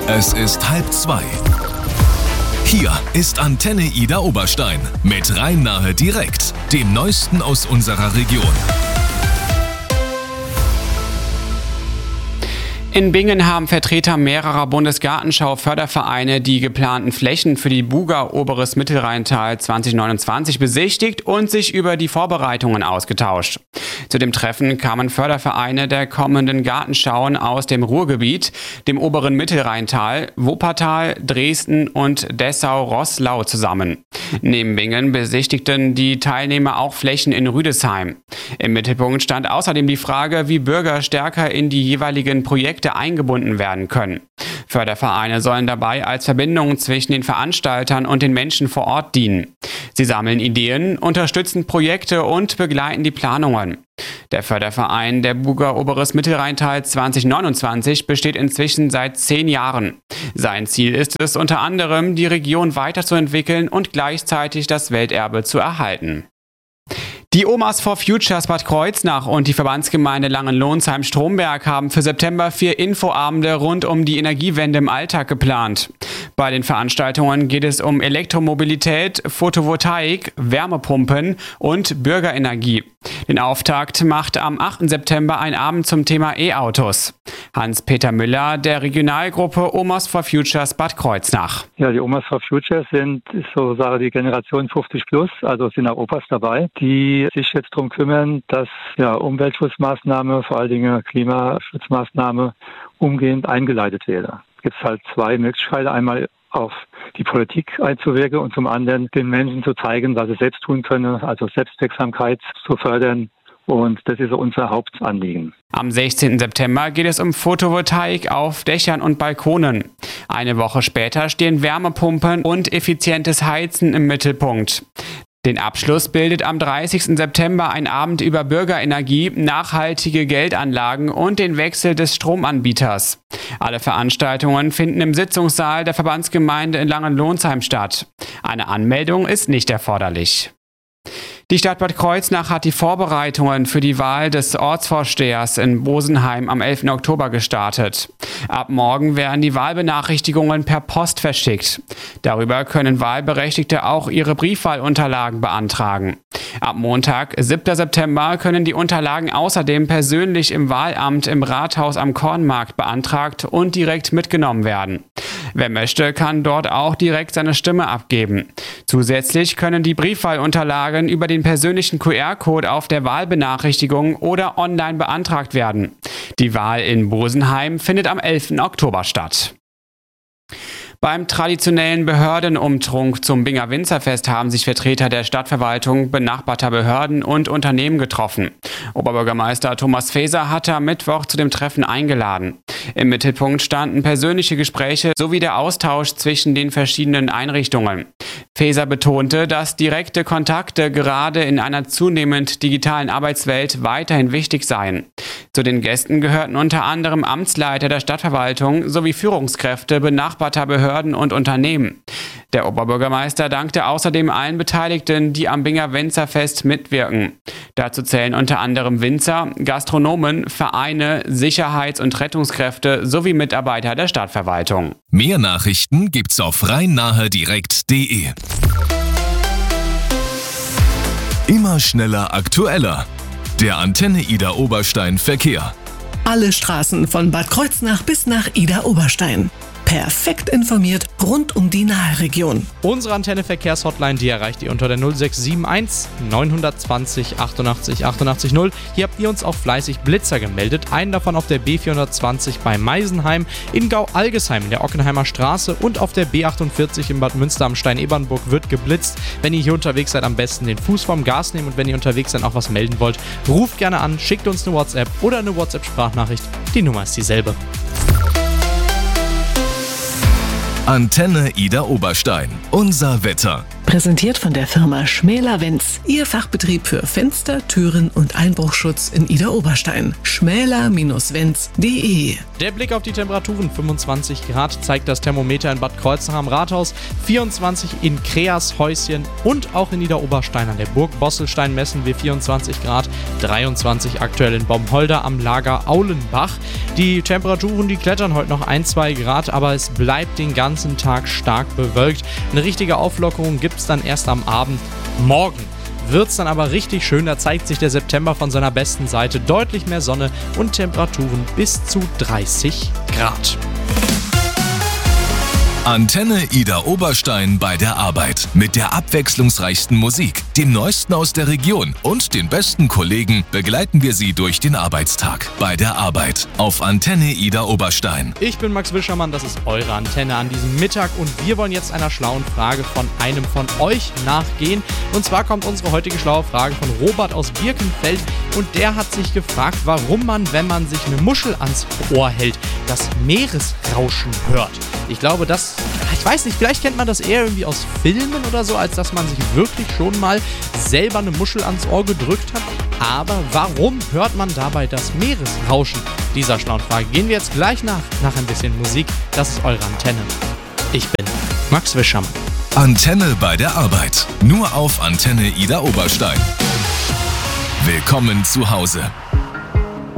Es ist 1:30. Hier ist Antenne Ida Oberstein mit Rhein-Nahe direkt, dem Neuesten aus unserer Region. In Bingen haben Vertreter mehrerer Bundesgartenschau-Fördervereine die geplanten Flächen für die Buga Oberes Mittelrheintal 2029 besichtigt und sich über die Vorbereitungen ausgetauscht. Zu dem Treffen kamen Fördervereine der kommenden Gartenschauen aus dem Ruhrgebiet, dem oberen Mittelrheintal, Wuppertal, Dresden und Dessau-Roßlau zusammen. Neben Bingen besichtigten die Teilnehmer auch Flächen in Rüdesheim. Im Mittelpunkt stand außerdem die Frage, wie Bürger stärker in die jeweiligen Projekte eingebunden werden können. Fördervereine sollen dabei als Verbindung zwischen den Veranstaltern und den Menschen vor Ort dienen. Sie sammeln Ideen, unterstützen Projekte und begleiten die Planungen. Der Förderverein der Buga Oberes Mittelrheintal 2029 besteht inzwischen seit 10 Jahren. Sein Ziel ist es unter anderem, die Region weiterzuentwickeln und gleichzeitig das Welterbe zu erhalten. Die Omas for Futures Bad Kreuznach und die Verbandsgemeinde Langenlohnsheim-Stromberg haben für September 4 Infoabende rund um die Energiewende im Alltag geplant. Bei den Veranstaltungen geht es um Elektromobilität, Photovoltaik, Wärmepumpen und Bürgerenergie. Den Auftakt macht am 8. September ein Abend zum Thema E-Autos. Hans-Peter Müller der Regionalgruppe Omas for Futures Bad Kreuznach. Ja, die Omas for Futures ist die Generation 50 plus, also sind auch Opas dabei, die sich jetzt darum kümmern, dass Umweltschutzmaßnahmen, vor allen Dingen Klimaschutzmaßnahmen, umgehend eingeleitet werden. Es gibt halt 2 Möglichkeiten. Einmal auf die Politik einzuwirken und zum anderen den Menschen zu zeigen, was sie selbst tun können, also Selbstwirksamkeit zu fördern. Und das ist unser Hauptanliegen. Am 16. September geht es um Photovoltaik auf Dächern und Balkonen. Eine Woche später stehen Wärmepumpen und effizientes Heizen im Mittelpunkt. Den Abschluss bildet am 30. September ein Abend über Bürgerenergie, nachhaltige Geldanlagen und den Wechsel des Stromanbieters. Alle Veranstaltungen finden im Sitzungssaal der Verbandsgemeinde in Langenlohnsheim statt. Eine Anmeldung ist nicht erforderlich. Die Stadt Bad Kreuznach hat die Vorbereitungen für die Wahl des Ortsvorstehers in Bosenheim am 11. Oktober gestartet. Ab morgen werden die Wahlbenachrichtigungen per Post verschickt. Darüber können Wahlberechtigte auch ihre Briefwahlunterlagen beantragen. Ab Montag, 7. September, können die Unterlagen außerdem persönlich im Wahlamt im Rathaus am Kornmarkt beantragt und direkt mitgenommen werden. Wer möchte, kann dort auch direkt seine Stimme abgeben. Zusätzlich können die Briefwahlunterlagen über den persönlichen QR-Code auf der Wahlbenachrichtigung oder online beantragt werden. Die Wahl in Bosenheim findet am 11. Oktober statt. Beim traditionellen Behördenumtrunk zum Binger Winzerfest haben sich Vertreter der Stadtverwaltung, benachbarter Behörden und Unternehmen getroffen. Oberbürgermeister Thomas Faeser hatte am Mittwoch zu dem Treffen eingeladen. Im Mittelpunkt standen persönliche Gespräche sowie der Austausch zwischen den verschiedenen Einrichtungen. Faeser betonte, dass direkte Kontakte gerade in einer zunehmend digitalen Arbeitswelt weiterhin wichtig seien. Zu den Gästen gehörten unter anderem Amtsleiter der Stadtverwaltung sowie Führungskräfte benachbarter Behörden und Unternehmen. Der Oberbürgermeister dankte außerdem allen Beteiligten, die am Binger Winzerfest mitwirken. Dazu zählen unter anderem Winzer, Gastronomen, Vereine, Sicherheits- und Rettungskräfte sowie Mitarbeiter der Stadtverwaltung. Mehr Nachrichten gibt's auf rhein-nahe-direkt.de. Immer schneller, aktueller. Der Antenne Ida Oberstein Verkehr. Alle Straßen von Bad Kreuznach bis nach Ida Oberstein. Perfekt informiert rund um die Nahe-Region. Unsere Antenne-Verkehrshotline, die erreicht ihr unter der 0671 920 88 88 0. Hier habt ihr uns auch fleißig Blitzer gemeldet. Einen davon auf der B420 bei Meisenheim, in Gau-Algesheim in der Ockenheimer Straße und auf der B48 in Bad Münster am Stein-Ebernburg wird geblitzt. Wenn ihr hier unterwegs seid, am besten den Fuß vom Gas nehmen und wenn ihr unterwegs seid, auch was melden wollt, ruft gerne an, schickt uns eine WhatsApp oder eine WhatsApp-Sprachnachricht. Die Nummer ist dieselbe. Antenne Ida Oberstein. Unser Wetter. Präsentiert von der Firma Schmäler-Wenz, Ihr Fachbetrieb für Fenster, Türen und Einbruchschutz in Idar-Oberstein. schmäler-wenz.de. Der Blick auf die Temperaturen: 25 Grad zeigt das Thermometer in Bad Kreuznach am Rathaus, 24 in Kreashäuschen und auch in Idar-Oberstein an der Burg Bosselstein messen wir 24 Grad, 23 aktuell in Baumholder am Lager Aulenbach. Die Temperaturen, die klettern heute noch 1-2 Grad, aber es bleibt den ganzen Tag stark bewölkt. Eine richtige Auflockerung gibt es dann erst am Abend. Morgen wird es dann aber richtig schön, da zeigt sich der September von seiner besten Seite. Deutlich mehr Sonne und Temperaturen bis zu 30 Grad. Antenne Idar-Oberstein bei der Arbeit. Mit der abwechslungsreichsten Musik, dem Neuesten aus der Region und den besten Kollegen begleiten wir Sie durch den Arbeitstag. Bei der Arbeit auf Antenne Idar-Oberstein. Ich bin Max Wischermann, das ist eure Antenne an diesem Mittag und wir wollen jetzt einer schlauen Frage von einem von euch nachgehen. Und zwar kommt unsere heutige schlaue Frage von Robert aus Birkenfeld und der hat sich gefragt, warum man, wenn man sich eine Muschel ans Ohr hält, das Meeresrauschen hört. Ich glaube, ich weiß nicht, vielleicht kennt man das eher irgendwie aus Filmen oder so, als dass man sich wirklich schon mal selber eine Muschel ans Ohr gedrückt hat. Aber warum hört man dabei das Meeresrauschen? Dieser schlauen Frage gehen wir jetzt gleich nach ein bisschen Musik. Das ist eure Antenne. Ich bin Max Wischermann. Antenne bei der Arbeit. Nur auf Antenne Idar-Oberstein. Willkommen zu Hause.